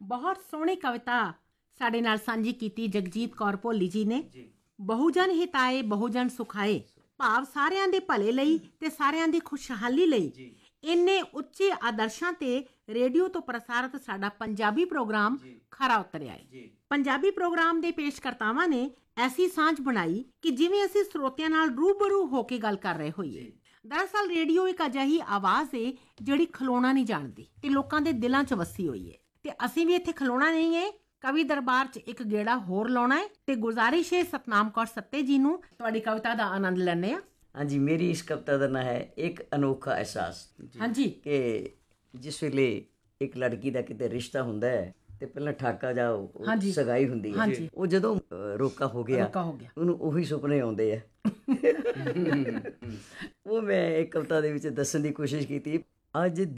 ਬਹੁਤ ਸੋਹਣੀ ਕਵਿਤਾ ਸਾਡੇ ਨਾਲ ਸਾਂਝੀ ਕੀਤੀ ਜਗਜੀਤ ਕੌਰ ਭੋਲੀ ਜੀ ਨੇ। ਬਹੁਜਨ ਹਿਤਾਏ ਬਹੁਜਨ ਸੁਖਾਏ, ਭਾਵ ਸਾਰਿਆਂ ਦੇ ਭਲੇ ਲਈ ਤੇ ਸਾਰਿਆਂ ਦੀ ਖੁਸ਼ਹਾਲੀ ਲਈ ਇੰਨੇ ਉੱਚੇ ਆਦਰਸ਼ਾਂ ਤੇ ਰੇਡੀਓ ਤੋਂ ਪ੍ਰਸਾਰਿਤ ਸਾਡਾ ਪੰਜਾਬੀ ਪ੍ਰੋਗਰਾਮ ਖਰਾ ਉਤਰਿਆ ਹੈ। ਪੰਜਾਬੀ ਪ੍ਰੋਗਰਾਮ ਦੇ ਪੇਸ਼ਕਰਤਾਵਾਂ ਨੇ ਐਸੀ ਸਾਂਝ ਬਣਾਈ ਕਿ ਜਿਵੇਂ ਅਸੀਂ ਸਰੋਤਿਆਂ ਨਾਲ ਰੂਬਰੂ ਹੋ ਕੇ ਗੱਲ ਕਰ ਰਹੇ ਹੋਈਏ। ਦਰਅਸਲ ਰੇਡੀਓ ਇੱਕ ਅਜਿਹੀ ਆਵਾਜ਼ ਏ ਜਿਹੜੀ ਖਲੋਣਾ ਨਹੀਂ ਜਾਣਦੀ ਤੇ ਲੋਕਾਂ ਦੇ ਦਿਲਾਂ 'ਚ ਵਸੀ ਹੋਈ ਏ, ਤੇ ਅਸੀਂ ਵੀ ਇੱਥੇ ਖਲੋਣਾ ਨਹੀਂ ਏ। ਕਵੀ ਦਰਬਾਰ 'ਚ ਇੱਕ ਗੇੜਾ ਹੋਰ ਲਾਉਣਾ ਹੈ ਤੇ ਗੁਜ਼ਾਰਿਸ਼ ਹੈ ਸਤਨਾਮ ਕੌਰ ਸੱਤੇ ਜੀ ਨੂੰ ਤੁਹਾਡੀ ਕਵਿਤਾ ਦਾ ਆਨੰਦ ਲੈਣੇ ਆ। ਹਾਂਜੀ, ਮੇਰੀ ਇਸ ਕਵਿਤਾ ਦਾ ਨਾਂ ਹੈ ਇੱਕ ਅਨੋਖਾ ਅਹਿਸਾਸ। ਹਾਂਜੀ, ਕਿ ਜਿਸ ਵੇਲੇ ਇੱਕ ਲੜਕੀ ਦਾ ਕਿਤੇ ਰਿਸ਼ਤਾ ਹੁੰਦਾ ਹੈ ਤੇ ਪਹਿਲਾਂ ਠਾਕਾ ਜਾ ਸਗਾਈ ਹੁੰਦੀ ਹੈ, ਉਹ ਜਦੋਂ ਰੋਕਾ ਹੋ ਗਿਆ ਉਹਨੂੰ ਉਹੀ ਸੁਪਨੇ ਆਉਂਦੇ ਆ। ਉਹ ਮੈਂ ਇੱਕ ਕਵਿਤਾ ਦੇ ਵਿੱਚ ਦੱਸਣ ਦੀ ਕੋਸ਼ਿਸ਼ ਕੀਤੀ। ਅੱਜ